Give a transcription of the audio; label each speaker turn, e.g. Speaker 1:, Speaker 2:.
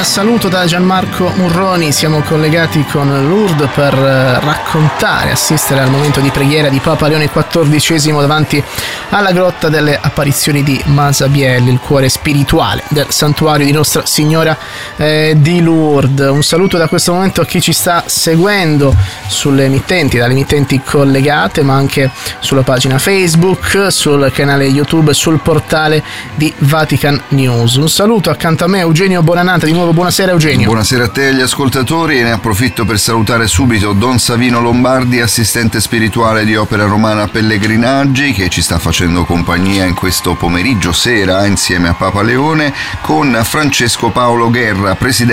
Speaker 1: saluto da Gianmarco Murroni. Siamo collegati con Lourdes per raccontare, assistere al momento di preghiera di Papa Leone XIV davanti alla grotta delle apparizioni di Masabielle, il cuore spirituale del santuario di Nostra Signora di Lourdes. Un saluto da questo momento a chi ci sta seguendo dalle emittenti collegate, ma anche sulla pagina Facebook, sul canale YouTube e sul portale di Vatican News. Un saluto accanto a me Eugenio Bonanata. Di nuovo buonasera Eugenio.
Speaker 2: Buonasera a te e agli ascoltatori, e ne approfitto per salutare subito Don Savino Lombardi, assistente spirituale di Opera Romana Pellegrinaggi, che ci sta facendo compagnia in questo pomeriggio sera insieme a Papa Leone, con Francesco Paolo Guerra, presidente